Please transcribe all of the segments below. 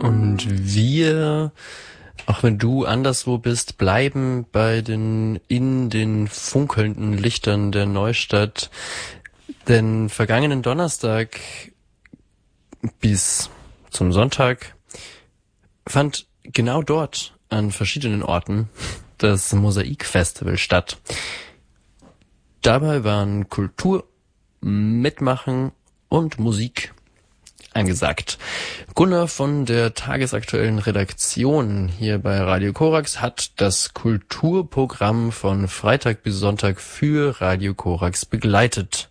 Und wir, auch wenn du anderswo bist, bleiben in den funkelnden Lichtern der Neustadt. Denn vergangenen Donnerstag bis zum Sonntag fand genau dort an verschiedenen Orten das Mosaik-Festival statt. Dabei waren Kultur, Mitmachen und Musik angesagt. Gunnar von der tagesaktuellen Redaktion hier bei Radio Korax hat das Kulturprogramm von Freitag bis Sonntag für Radio Korax begleitet.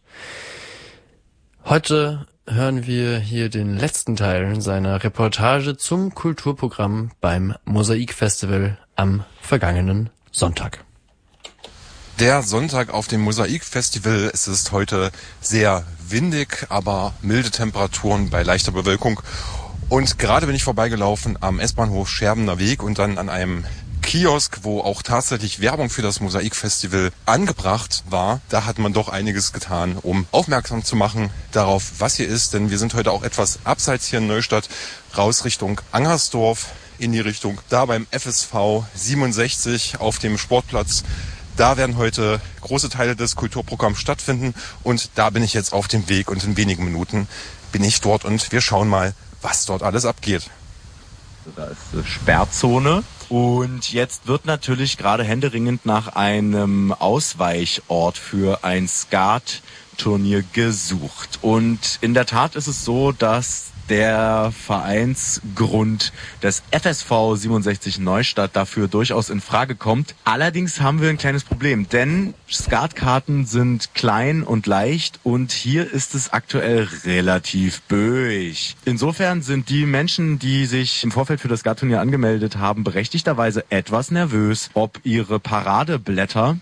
Heute hören wir hier den letzten Teil seiner Reportage zum Kulturprogramm beim Mosaik-Festival am vergangenen Sonntag. Der Sonntag auf dem Mosaik-Festival. Es ist heute sehr windig, aber milde Temperaturen bei leichter Bewölkung. Und gerade bin ich vorbeigelaufen am S-Bahnhof Scherbener Weg und dann an einem Kiosk, wo auch tatsächlich Werbung für das Mosaik-Festival angebracht war. Da hat man doch einiges getan, um aufmerksam zu machen darauf, was hier ist. Denn wir sind heute auch etwas abseits hier in Neustadt, raus Richtung Angersdorf, in die Richtung da beim FSV 67 auf dem Sportplatz. Da werden heute große Teile des Kulturprogramms stattfinden und da bin ich jetzt auf dem Weg und in wenigen Minuten bin ich dort und wir schauen mal, was dort alles abgeht. Da ist Sperrzone und jetzt wird natürlich gerade händeringend nach einem Ausweichort für ein Skat-Turnier gesucht. Und in der Tat ist es so, dass der Vereinsgrund des FSV 67 Neustadt dafür durchaus in Frage kommt. Allerdings haben wir ein kleines Problem, denn Skatkarten sind klein und leicht und hier ist es aktuell relativ böig. Insofern sind die Menschen, die sich im Vorfeld für das Skatturnier angemeldet haben, berechtigterweise etwas nervös, ob ihre Paradeblätter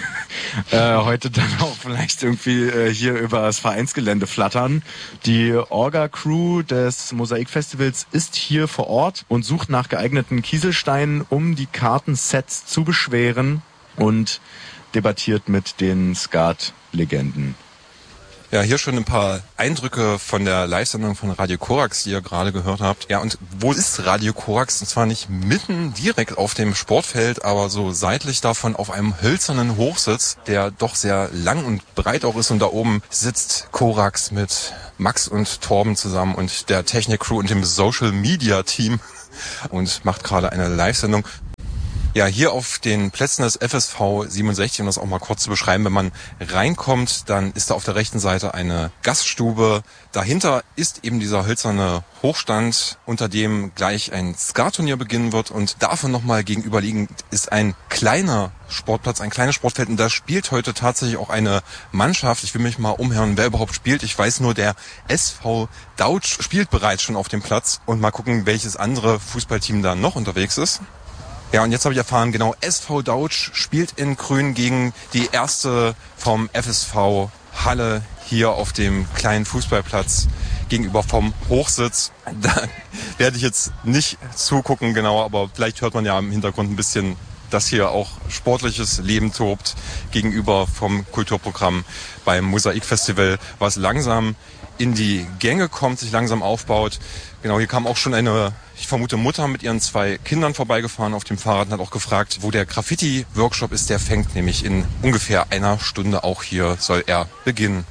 heute dann auch vielleicht irgendwie hier über das Vereinsgelände flattern. Die Orga-Crew des Mosaik-Festivals ist hier vor Ort und sucht nach geeigneten Kieselsteinen, um die Kartensets zu beschweren und debattiert mit den Skat-Legenden. Ja, hier schon ein paar Eindrücke von der Live-Sendung von Radio Korax, die ihr gerade gehört habt. Ja, und wo ist Radio Korax? Und zwar nicht mitten direkt auf dem Sportfeld, aber so seitlich davon auf einem hölzernen Hochsitz, der doch sehr lang und breit auch ist. Und da oben sitzt Korax mit Max und Torben zusammen und der Technik-Crew und dem Social-Media-Team und macht gerade eine Live-Sendung. Ja, hier auf den Plätzen des FSV 67, um das auch mal kurz zu beschreiben, wenn man reinkommt, dann ist da auf der rechten Seite eine Gaststube. Dahinter ist eben dieser hölzerne Hochstand, unter dem gleich ein Skaturnier beginnen wird. Und davon nochmal gegenüberliegend ist ein kleiner Sportplatz, ein kleines Sportfeld. Und da spielt heute tatsächlich auch eine Mannschaft. Ich will mich mal umhören, wer überhaupt spielt. Ich weiß nur, der SV Dautsch spielt bereits schon auf dem Platz. Und mal gucken, welches andere Fußballteam da noch unterwegs ist. Ja, und jetzt habe ich erfahren, genau, SV Dautsch spielt in Grün gegen die erste vom FSV Halle hier auf dem kleinen Fußballplatz gegenüber vom Hochsitz. Da werde ich jetzt nicht zugucken, genau, aber vielleicht hört man ja im Hintergrund ein bisschen, dass hier auch sportliches Leben tobt gegenüber vom Kulturprogramm beim Mosaik-Festival, was langsam in die Gänge kommt, sich langsam aufbaut. Genau, hier kam auch schon eine, ich vermute, Mutter mit ihren 2 Kindern vorbeigefahren auf dem Fahrrad und hat auch gefragt, wo der Graffiti-Workshop ist. Der fängt nämlich in ungefähr einer Stunde auch hier, soll er beginnen.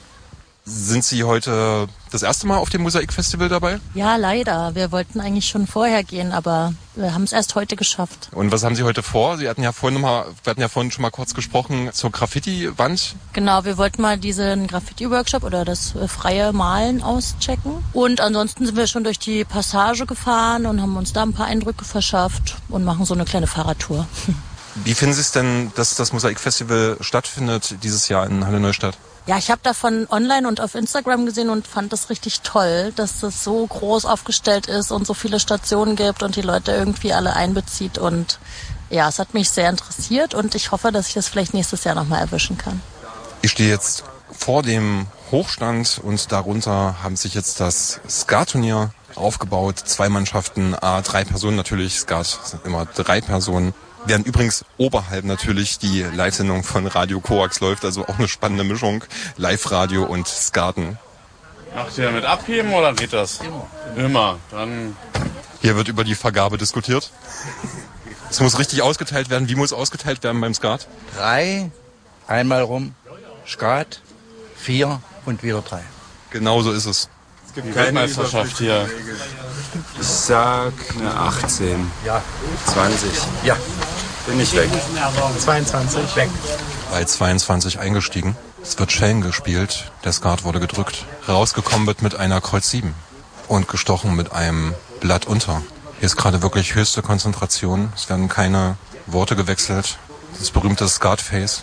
Sind Sie heute das erste Mal auf dem Mosaik-Festival dabei? Ja, leider. Wir wollten eigentlich schon vorher gehen, aber wir haben es erst heute geschafft. Und was haben Sie heute vor? Wir hatten ja vorhin schon mal kurz gesprochen zur Graffiti-Wand. Genau, wir wollten mal diesen Graffiti-Workshop oder das freie Malen auschecken. Und ansonsten sind wir schon durch die Passage gefahren und haben uns da ein paar Eindrücke verschafft und machen so eine kleine Fahrradtour. Wie finden Sie es denn, dass das Mosaik-Festival stattfindet dieses Jahr in Halle Neustadt? Ja, ich habe davon online und auf Instagram gesehen und fand das richtig toll, dass das so groß aufgestellt ist und so viele Stationen gibt und die Leute irgendwie alle einbezieht. Und ja, es hat mich sehr interessiert und ich hoffe, dass ich das vielleicht nächstes Jahr nochmal erwischen kann. Ich stehe jetzt vor dem Hochstand und darunter haben sich jetzt das Skaturnier aufgebaut. 2 Mannschaften, 3 Personen natürlich. Skat sind immer 3 Personen. Während übrigens oberhalb natürlich die Live-Sendung von Radio Korax läuft, also auch eine spannende Mischung, Live-Radio und Skaten. Macht ihr mit abheben oder geht das? Immer. Dann Hier wird über die Vergabe diskutiert. Es muss richtig ausgeteilt werden. Wie muss ausgeteilt werden beim Skat? 3, einmal rum, Skat, 4 und wieder 3. Genau so ist es. Es gibt keine Weltmeisterschaft hier. Ich sag eine 18. Ja. 20. Ja. Bin ich weg. 22. Weg. Bei 22 eingestiegen. Es wird Schellen gespielt. Der Skat wurde gedrückt. Rausgekommen wird mit einer Kreuz 7. Und gestochen mit einem Blatt unter. Hier ist gerade wirklich höchste Konzentration. Es werden keine Worte gewechselt. Das berühmte Skat-Face.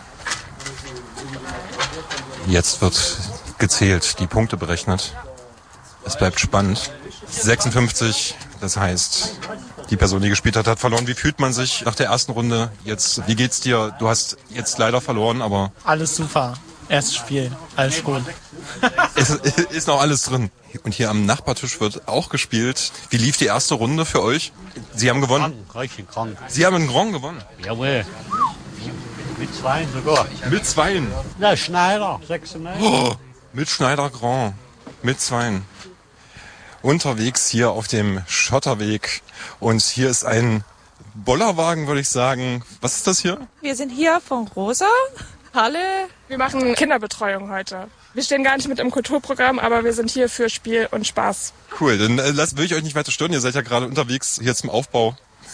Jetzt wird gezählt, die Punkte berechnet. Es bleibt spannend. 56, das heißt, die Person, die gespielt hat, hat verloren. Wie fühlt man sich nach der ersten Runde jetzt? Wie geht's dir? Du hast jetzt leider verloren, aber... Alles super. Erstes Spiel. Alles gut. Es ist noch alles drin. Und hier am Nachbartisch wird auch gespielt. Wie lief die erste Runde für euch? Sie haben gewonnen. Sie haben einen Grand gewonnen. Jawohl. Mit 2 sogar. Mit 2. Na, Schneider, 96. Oh, mit Schneider Grand. Mit 2. Unterwegs hier auf dem Schotterweg. Und hier ist ein Bollerwagen, würde ich sagen. Was ist das hier? Wir sind hier von Rosa, Halle. Wir machen Kinderbetreuung heute. Wir stehen gar nicht mit im Kulturprogramm, aber wir sind hier für Spiel und Spaß. Cool, dann will ich euch nicht weiter stören. Ihr seid ja gerade unterwegs hier zum Aufbau.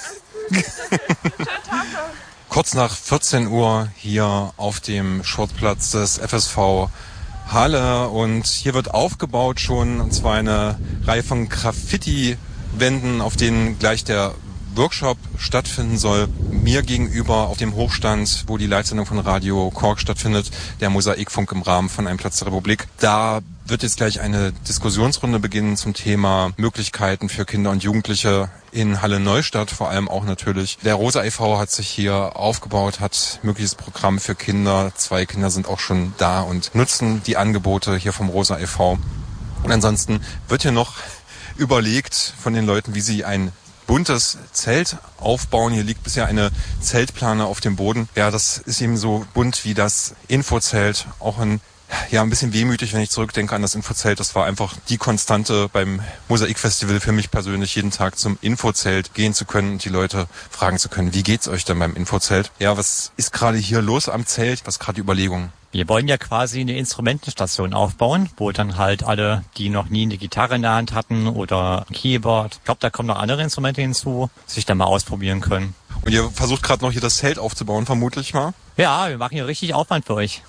Kurz nach 14 Uhr hier auf dem Sportplatz des FSV Halle. Und hier wird aufgebaut schon, und zwar eine Reihe von Graffiti-Wänden, auf denen gleich der Workshop stattfinden soll. Mir gegenüber auf dem Hochstand, wo die Live-Sendung von Radio Kork stattfindet, der Mosaikfunk im Rahmen von Ein Platz der Republik. Da wird jetzt gleich eine Diskussionsrunde beginnen zum Thema Möglichkeiten für Kinder und Jugendliche in Halle Neustadt, vor allem auch natürlich. Der Rosa e.V. hat sich hier aufgebaut, hat mögliches Programm für Kinder. 2 Kinder sind auch schon da und nutzen die Angebote hier vom Rosa e.V. Und ansonsten wird hier noch überlegt von den Leuten, wie sie ein buntes Zelt aufbauen. Hier liegt bisher eine Zeltplane auf dem Boden. Ja, das ist eben so bunt wie das Infozelt. Auch ein bisschen wehmütig, wenn ich zurückdenke an das Infozelt. Das war einfach die Konstante beim Mosaikfestival für mich persönlich, jeden Tag zum Infozelt gehen zu können und die Leute fragen zu können, wie geht's euch denn beim Infozelt? Ja, was ist gerade hier los am Zelt? Was ist gerade die Überlegung? Wir wollen ja quasi eine Instrumentenstation aufbauen, wo dann halt alle, die noch nie eine Gitarre in der Hand hatten oder ein Keyboard, ich glaube, da kommen noch andere Instrumente hinzu, sich dann mal ausprobieren können. Und ihr versucht gerade noch hier das Zelt aufzubauen, vermutlich mal? Ja, wir machen hier richtig Aufwand für euch.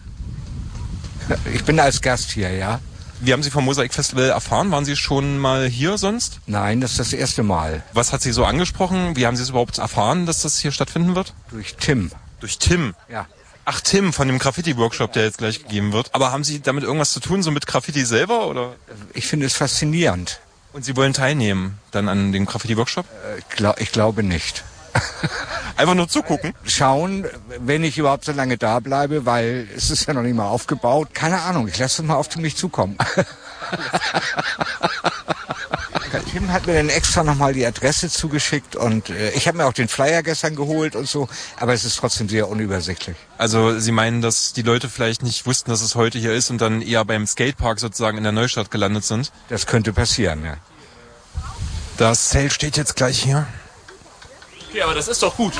Ich bin als Gast hier, ja. Wie haben Sie vom Mosaikfestival erfahren? Waren Sie schon mal hier sonst? Nein, das ist das erste Mal. Was hat Sie so angesprochen? Wie haben Sie es überhaupt erfahren, dass das hier stattfinden wird? Durch Tim. Durch Tim? Ja. Ach, Tim, von dem Graffiti-Workshop, der jetzt gleich gegeben wird. Aber haben Sie damit irgendwas zu tun, so mit Graffiti selber, oder? Ich finde es faszinierend. Und Sie wollen teilnehmen dann an dem Graffiti-Workshop? Ich glaube nicht. Einfach nur zugucken? Schauen, wenn ich überhaupt so lange da bleibe, weil es ist ja noch nicht mal aufgebaut. Keine Ahnung, ich lasse es mal auf mich zukommen. Tim hat mir dann extra nochmal die Adresse zugeschickt und ich habe mir auch den Flyer gestern geholt und so, aber es ist trotzdem sehr unübersichtlich. Also Sie meinen, dass die Leute vielleicht nicht wussten, dass es heute hier ist und dann eher beim Skatepark sozusagen in der Neustadt gelandet sind? Das könnte passieren, ja. Das Zelt steht jetzt gleich hier. Okay, aber das ist doch gut.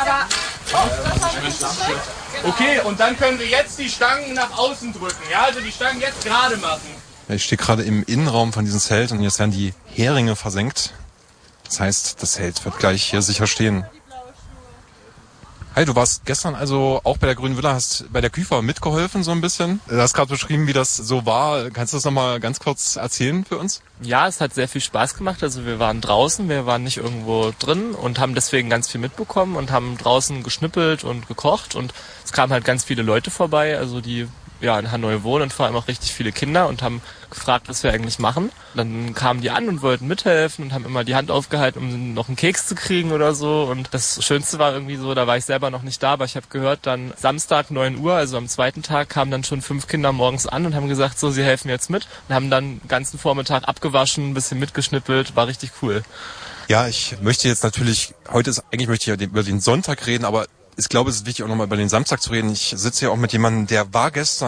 Okay, und dann können wir jetzt die Stangen nach außen drücken. Ja, also die Stangen jetzt gerade machen. Ich stehe gerade im Innenraum von diesem Zelt und jetzt werden die Heringe versenkt. Das heißt, das Zelt wird gleich hier sicher stehen. Hi, du warst gestern also auch bei der Grünen Villa, hast bei der Küfer mitgeholfen so ein bisschen. Du hast gerade beschrieben, wie das so war. Kannst du das nochmal ganz kurz erzählen für uns? Ja, es hat sehr viel Spaß gemacht. Also wir waren draußen, wir waren nicht irgendwo drin und haben deswegen ganz viel mitbekommen und haben draußen geschnippelt und gekocht. Und es kamen halt ganz viele Leute vorbei, also die ja in Hanoi wohnen und vor allem auch richtig viele Kinder und haben gefragt, was wir eigentlich machen. Dann kamen die an und wollten mithelfen und haben immer die Hand aufgehalten, um noch einen Keks zu kriegen oder so. Und das Schönste war irgendwie so, da war ich selber noch nicht da, aber ich habe gehört, dann Samstag 9 Uhr, also am zweiten Tag, kamen dann schon 5 Kinder morgens an und haben gesagt, so, sie helfen jetzt mit. Und haben dann den ganzen Vormittag abgewaschen, ein bisschen mitgeschnippelt, war richtig cool. Ja, ich möchte jetzt natürlich, eigentlich möchte ich ja über den Sonntag reden, aber ich glaube, es ist wichtig, auch nochmal über den Samstag zu reden. Ich sitze hier auch mit jemandem, der war gestern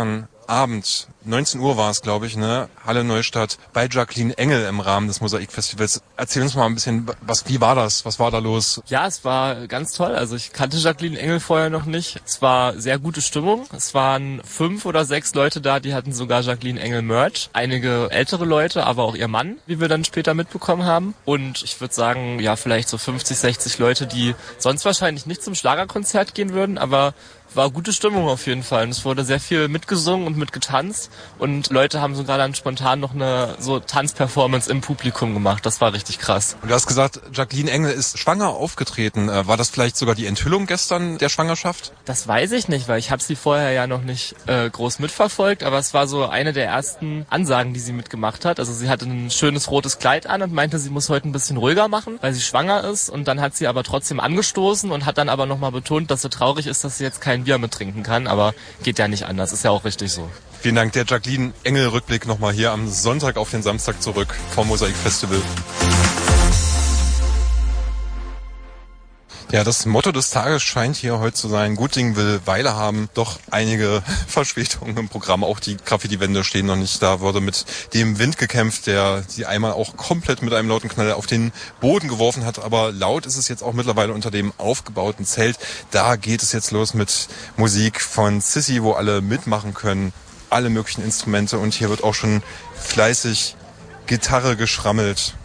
Abend, 19 Uhr war es, glaube ich, ne? Halle Neustadt, bei Jacqueline Engel im Rahmen des Mosaikfestivals. Erzähl uns mal ein bisschen, wie war das? Was war da los? Ja, es war ganz toll. Also ich kannte Jacqueline Engel vorher noch nicht. Es war sehr gute Stimmung. Es waren 5 oder 6 Leute da, die hatten sogar Jacqueline Engel Merch. Einige ältere Leute, aber auch ihr Mann, wie wir dann später mitbekommen haben. Und ich würde sagen, ja, vielleicht so 50, 60 Leute, die sonst wahrscheinlich nicht zum Schlagerkonzert gehen würden, aber war gute Stimmung auf jeden Fall. Und es wurde sehr viel mitgesungen und mitgetanzt. Und Leute haben sogar dann spontan noch eine so Tanzperformance im Publikum gemacht. Das war richtig krass. Und du hast gesagt, Jacqueline Engel ist schwanger aufgetreten. War das vielleicht sogar die Enthüllung gestern der Schwangerschaft? Das weiß ich nicht, weil ich habe sie vorher ja noch nicht groß mitverfolgt. Aber es war so eine der ersten Ansagen, die sie mitgemacht hat. Also sie hatte ein schönes rotes Kleid an und meinte, sie muss heute ein bisschen ruhiger machen, weil sie schwanger ist. Und dann hat sie aber trotzdem angestoßen und hat dann aber nochmal betont, dass sie traurig ist, dass sie jetzt kein Bier mittrinken kann, aber geht ja nicht anders, ist ja auch richtig so. Vielen Dank, der Jacqueline Engel Rückblick nochmal hier am Sonntag auf den Samstag zurück vom Mosaikfestival. Ja, das Motto des Tages scheint hier heute zu sein, gut Ding will Weile haben, doch einige Verspätungen im Programm, auch die Graffiti-Wände stehen noch nicht da, wurde mit dem Wind gekämpft, der sie einmal auch komplett mit einem lauten Knall auf den Boden geworfen hat, aber laut ist es jetzt auch mittlerweile unter dem aufgebauten Zelt. Da geht es jetzt los mit Musik von Sissy, wo alle mitmachen können, alle möglichen Instrumente und hier wird auch schon fleißig Gitarre geschrammelt.